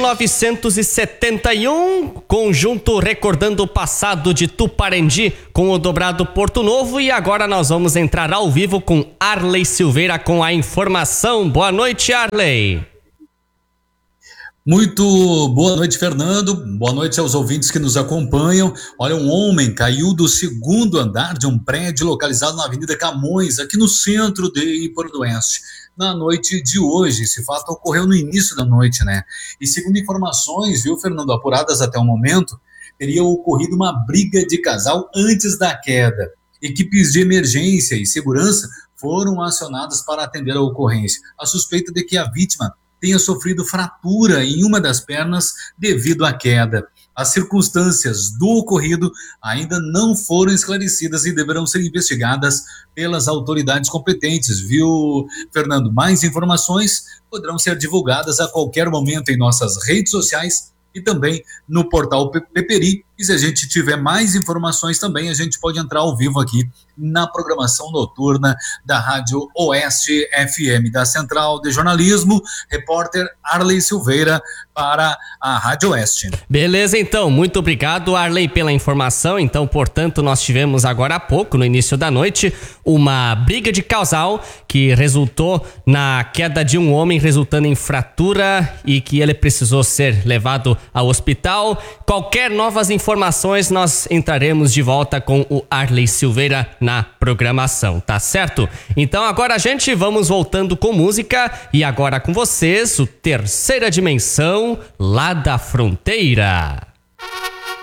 1971, conjunto recordando o passado de Tuparendi com o dobrado Porto Novo, e agora nós vamos entrar ao vivo com Arley Silveira com a informação. Boa noite, Arley. Muito boa noite, Fernando. Boa noite aos ouvintes que nos acompanham. Olha, um homem caiu do segundo andar de um prédio localizado na Avenida Camões, aqui no centro de Porto do Oeste, na noite de hoje. Esse fato ocorreu no início da noite, né? E segundo informações, viu, Fernando, apuradas até o momento, teria ocorrido uma briga de casal antes da queda. Equipes de emergência e segurança foram acionadas para atender a ocorrência. A suspeita de que a vítima tenha sofrido fratura em uma das pernas devido à queda. As circunstâncias do ocorrido ainda não foram esclarecidas e deverão ser investigadas pelas autoridades competentes, viu, Fernando? Mais informações poderão ser divulgadas a qualquer momento em nossas redes sociais e também no portal Peperi. E se a gente tiver mais informações também, a gente pode entrar ao vivo aqui na programação noturna da Rádio Oeste FM. Da Central de Jornalismo, repórter Arley Silveira para a Rádio Oeste. Beleza, então, muito obrigado, Arley, pela informação. Então, portanto, nós tivemos agora há pouco, no início da noite, uma briga de casal que resultou na queda de um homem, resultando em fratura e que ele precisou ser levado ao hospital. Qualquer novas informações, nós entraremos de volta com o Arley Silveira na programação, tá certo? Então agora, gente, vamos voltando com música e agora com vocês, o Terceira Dimensão, lá da Fronteira.